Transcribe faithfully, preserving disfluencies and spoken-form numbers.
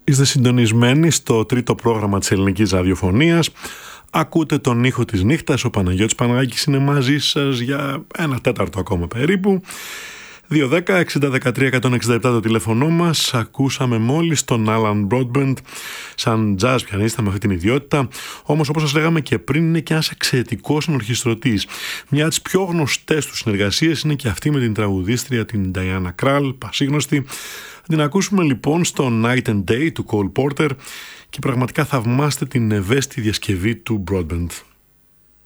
Είστε συντονισμένοι στο τρίτο πρόγραμμα της ελληνικής ραδιοφωνίας. Ακούτε τον ήχο της νύχτας. Ο Παναγιώτης Παναγάκης είναι μαζί σας για ένα τέταρτο ακόμα περίπου. δύο δέκα εξήντα δεκατρία εκατόν εξήντα επτά το τηλέφωνο μας. Ακούσαμε μόλις τον Alan Broadbent σαν jazz πιανίστα με αυτή την ιδιότητα. Όμως, όπως σας λέγαμε και πριν, είναι και ένας εξαιρετικός συνορχιστρωτής. Μια από τις πιο γνωστές του συνεργασίες είναι και αυτή με την τραγουδίστρια την Diana Krall, πασίγνωστη. Θα την ακούσουμε λοιπόν στο Night and Day του Cole Porter και πραγματικά θαυμάστε την ευαίσθητη διασκευή του Broadbent.